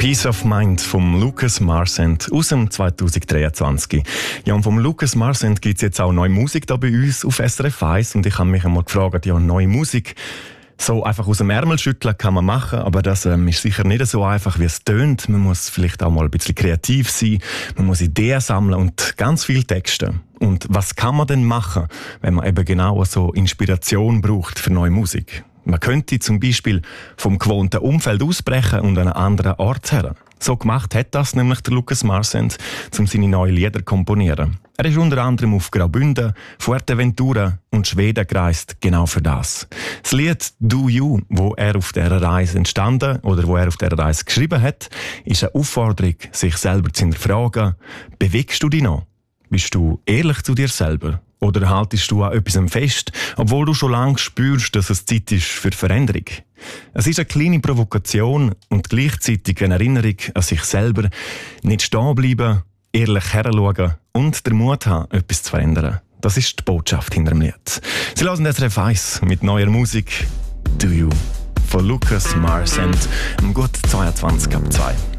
Peace of Mind vom Lucas Marsend aus dem 2023. Ja, und vom Lucas Marsend gibt es jetzt auch neue Musik da bei uns auf SRF 1 und ich habe mich einmal gefragt, ja, neue Musik so einfach aus dem Ärmel schütteln kann man machen, aber das ist sicher nicht so einfach, wie es tönt. Man muss vielleicht auch mal ein bisschen kreativ sein, man muss Ideen sammeln und ganz viel Texte. Und was kann man denn machen, wenn man eben genau so Inspiration braucht für neue Musik? Man könnte zum Beispiel vom gewohnten Umfeld ausbrechen und an einen anderen Ort her. So gemacht hat das nämlich der Lucas Marsend, um seine neuen Lieder zu komponieren. Er ist unter anderem auf Graubünden, Fuerteventura und Schweden gereist, genau für das. Das Lied «Do You», wo er auf dieser Reise entstanden oder wo er auf dieser Reise geschrieben hat, ist eine Aufforderung, sich selber zu hinterfragen. Bewegst du dich noch? Bist du ehrlich zu dir selber? Oder haltest du an etwas fest, obwohl du schon lange spürst, dass es Zeit ist für Veränderung? Es ist eine kleine Provokation und gleichzeitig eine Erinnerung an sich selber. Nicht stehen bleiben, ehrlich heranschauen und den Mut haben, etwas zu verändern. Das ist die Botschaft hinter dem Lied. Sie hören SRF 1 mit neuer Musik «Do You» von Lucas Marsend, um gut 22 ab 2.